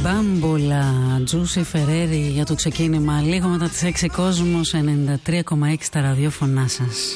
Μπάμπολα, Τζούσι Φερέρι για το ξεκίνημα. Λίγο μετά τις 6 Κόσμος 93,6 τα ραδιόφωνά σας.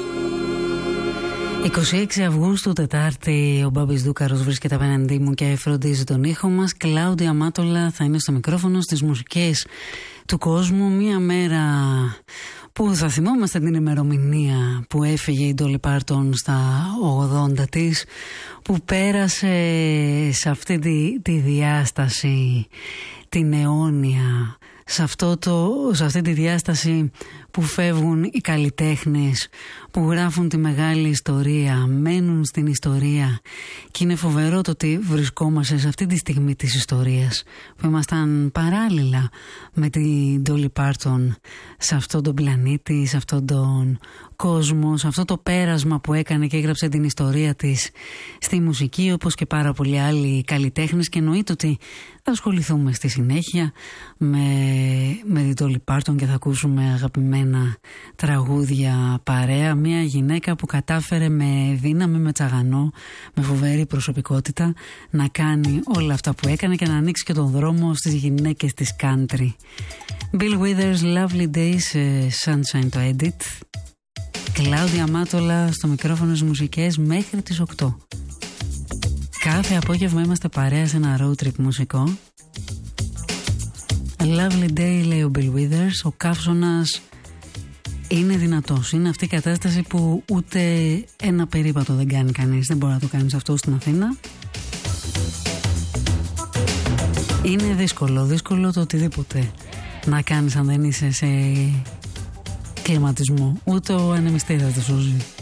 26 Αυγούστου, Τετάρτη, ο Μπάμπης Δούκαρος βρίσκεται απέναντί μου και φροντίζει τον ήχο μας. Κλάουδια Μάτολα θα είναι στο μικρόφωνο, στις μουσικές του κόσμου. Μία μέρα που θα θυμόμαστε την ημερομηνία που έφυγε η Ντόλι Πάρτον στα 80 της, που πέρασε σε αυτή τη διάσταση την αιώνια, σε αυτή τη διάσταση που φεύγουν οι καλλιτέχνες, που γράφουν τη μεγάλη ιστορία, μένουν στην ιστορία. Και είναι φοβερό το ότι βρισκόμαστε σε αυτή τη στιγμή της ιστορίας, που ήμασταν παράλληλα με την Dolly Parton σε αυτόν τον πλανήτη, σε αυτόν τον κόσμο, σε αυτό το πέρασμα που έκανε και έγραψε την ιστορία της στη μουσική, όπως και πάρα πολλοί άλλοι καλλιτέχνες. Και εννοείται ότι θα ασχοληθούμε στη συνέχεια με την Dolly Parton και θα ακούσουμε αγαπημένα τραγούδια παρέα. Μια γυναίκα που κατάφερε με δύναμη, με τσαγανό, με φοβερή προσωπικότητα να κάνει όλα αυτά που έκανε και να ανοίξει και τον δρόμο στις γυναίκες της country. Bill Withers, Lovely Days, Sunshine to Edit. Κλάουδια Μάτολα στο μικρόφωνο στις μουσικές μέχρι τις 8. Κάθε απόγευμα είμαστε παρέα σε ένα road trip μουσικό. Lovely Day, λέει ο Bill Withers. Ο καύσωνας είναι δυνατός. Είναι αυτή η κατάσταση που ούτε ένα περίπατο δεν κάνει κανείς. Δεν μπορεί να το κάνεις αυτό στην Αθήνα. Είναι δύσκολο το οτιδήποτε να κάνεις αν δεν είσαι σε κλιματισμό. Ούτε ο ανεμιστήρας δεν σώζει.